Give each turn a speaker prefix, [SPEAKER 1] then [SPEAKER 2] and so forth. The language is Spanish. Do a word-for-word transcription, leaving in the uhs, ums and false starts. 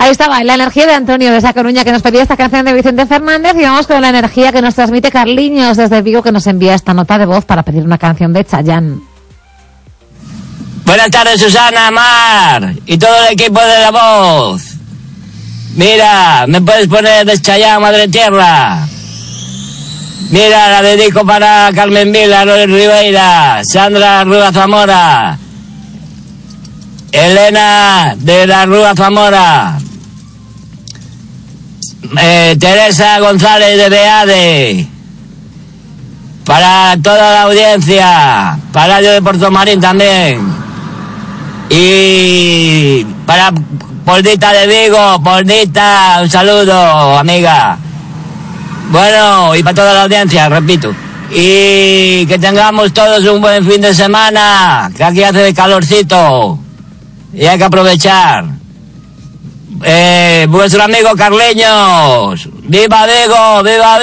[SPEAKER 1] Ahí estaba, la energía de Antonio de esa Coruña que nos pedía esta canción de Vicente Fernández, y vamos con la energía que nos transmite Carliños desde Vigo, que nos envía esta nota de voz para pedir una canción de Chayanne.
[SPEAKER 2] Buenas tardes, Susana, Mar y todo el equipo de La Voz. Mira, me puedes poner de Chayanne, Madre Tierra. Mira, la dedico para Carmen Vila, Roy Ribeira, Sandra Rúa Zamora, Elena de la Rúa Zamora, eh, Teresa González de Beade, para toda la audiencia, para Radio de Puerto Marín también, y para Poldita de Vigo. Poldita, un saludo, amiga. Bueno, y para toda la audiencia, repito. Y que tengamos todos un buen fin de semana, que aquí hace de calorcito y hay que aprovechar. Eh, vuestro amigo Carleños. ¡Viva Vigo! ¡Viva Vigo!